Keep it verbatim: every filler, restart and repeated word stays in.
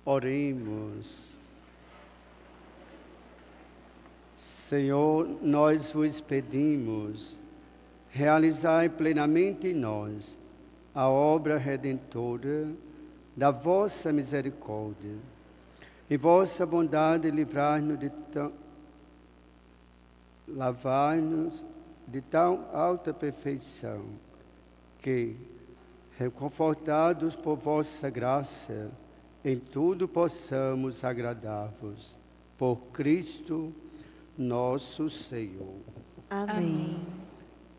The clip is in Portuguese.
Oremos. Senhor, nós vos pedimos, realizai plenamente em nós a obra redentora da vossa misericórdia. Em vossa bondade, livrai-nos de tão, lavai-nos de tão alta perfeição, que, reconfortados por vossa graça, em tudo possamos agradar-vos. Por Cristo nosso Senhor. Amém. Amém.